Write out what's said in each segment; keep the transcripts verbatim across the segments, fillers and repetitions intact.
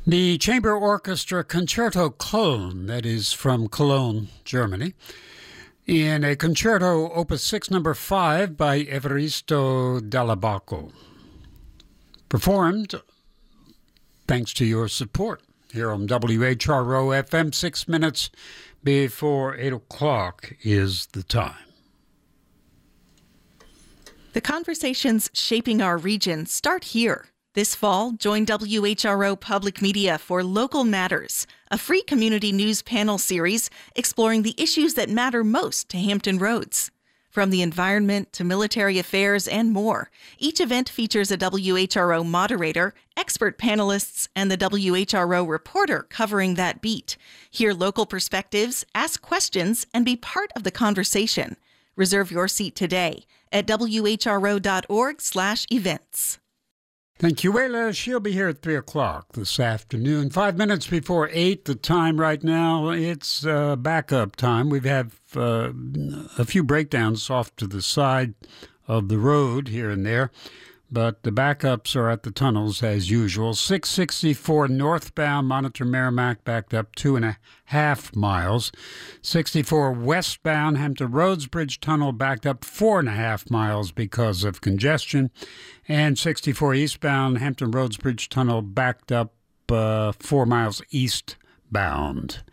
The Chamber Orchestra Concerto Cologne, that is from Cologne, Germany, in a concerto opus six number five by Evaristo Dall'Abaco. Performed thanks to your support here on W H R O F M. Six minutes before eight o'clock is the time. The conversations shaping our region start here. This fall, join W H R O Public Media for Local Matters, a free community news panel series exploring the issues that matter most to Hampton Roads. From the environment to military affairs and more, each event features a W H R O moderator, expert panelists, and the W H R O reporter covering that beat. Hear local perspectives, ask questions, and be part of the conversation. Reserve your seat today at W H R O dot org slash events. Thank you, Wayla. She'll be here at three o'clock this afternoon. Five minutes before eight, the time right now, it's uh, backup time. We have uh, a few breakdowns off to the side of the road here and there, but the backups are at the tunnels as usual. six sixty-four northbound, Monitor Merrimack, backed up two and a half miles. sixty-four westbound, Hampton Roads Bridge Tunnel, backed up four and a half miles because of congestion. And sixty-four eastbound, Hampton Roads Bridge Tunnel, backed up uh, four miles eastbound.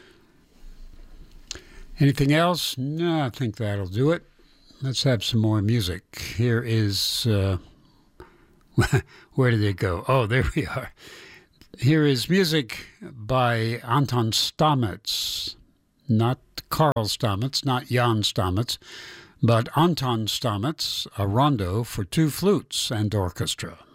Anything else? No, I think that'll do it. Let's have some more music. Here is... Uh, Where did it go? Oh, there we are. Here is music by Anton Stamets. Not Carl Stamets, not Jan Stamets, but Anton Stamets, a rondo for two flutes and orchestra.